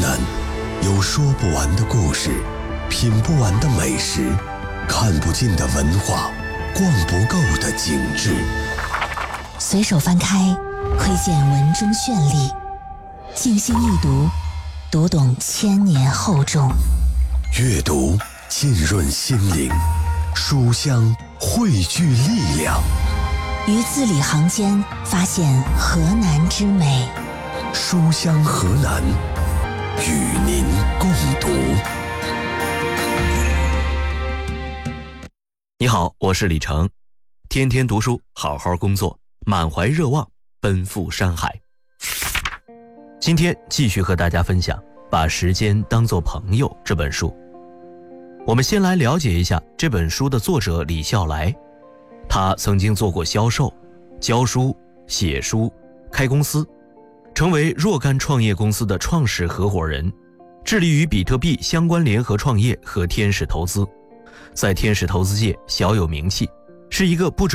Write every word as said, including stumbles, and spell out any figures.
南，有说不完的故事，品不完的美食，看不尽的文化，逛不够的景致。 随手翻开，窥见文中绚丽；静心一读，读懂千年厚重。 阅读浸润心灵，书香汇聚力量。 于字里行间发现河南之美。 书香河南，与您共读。 你好，我是李成，天天读书，好好工作，满怀热望，奔赴山海。今天继续和大家分享《把时间当作朋友》这本书。我们先来了解一下这本书的作者李笑来。他曾经做过销售、教书、写书、开公司，成为若干创业公司的创始合伙人，致力于比特币相关联合创业和天使投资，在天使投资界小有名气，是一个不